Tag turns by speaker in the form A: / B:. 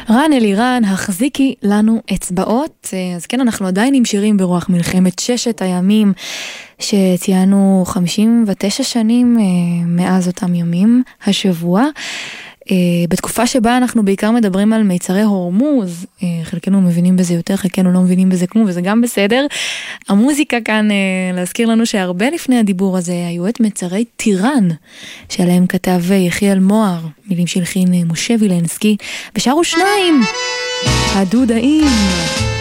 A: רן אלירן, החזיקי לנו אצבעות. אז כן, אנחנו עדיין עם שירים ברוח מלחמת ששת הימים, שציינו 59 שנים מאז אותם ימים השבוע. בתקופה שבה אנחנו בעיקר מדברים על מיצרי הורמוז, חלקנו מבינים בזה יותר, חלקנו לא מבינים בזה כלום, וזה גם בסדר. המוזיקה כאן להזכיר לנו שהרבה לפני הדיבור הזה היו את מצרי טירן, שעליהם כתב יחיאל מוהר, מילים שהלחין משה וילנסקי, ושרו שניים, הדודאים.